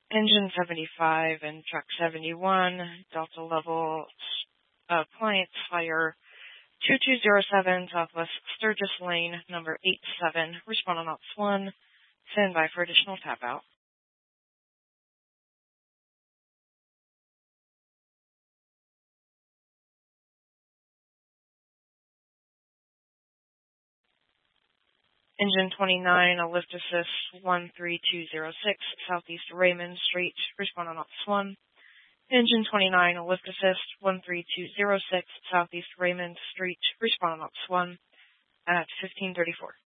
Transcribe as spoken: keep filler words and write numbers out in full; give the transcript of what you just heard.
Engine seventy-five and truck seventy-one, Delta level, appliance fire, two two zero seven, Southwest Sturgis Lane, number eight seven, respond on ops one, stand by for additional tap out. Engine twenty-nine, a lift assist one three two zero six, Southeast Raymond Street, respond on ops one. Engine twenty-nine, a lift assist one three two zero six, Southeast Raymond Street, respond on ops one at fifteen thirty-four.